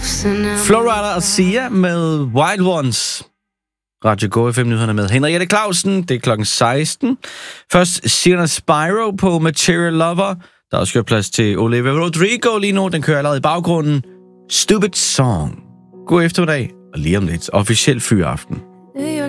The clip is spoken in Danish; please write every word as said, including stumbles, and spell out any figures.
Flowrider og Sia med Wild Ones. Radio Go F M-nyhederne med Henriette Clausen. Det er klokken seksten. Først Sienna Spyro på Material Lover. Der er også kørt plads til Olivia Rodrigo lige nu. Den kører allerede i baggrunden. Stupid Song. God eftermiddag, og lige om lidt officiel fyraften.